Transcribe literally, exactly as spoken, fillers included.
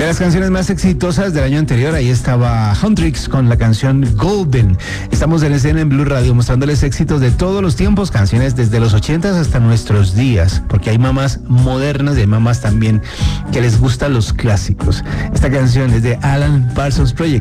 las canciones más exitosas del año anterior, ahí estaba Huntrix con la canción Golden. Estamos en escena en Blue Radio mostrándoles éxitos de todos los tiempos, canciones desde los ochentas hasta nuestros días, porque hay mamás modernas y hay mamás también que les gustan los clásicos. Esta canción es de Alan Parsons Project.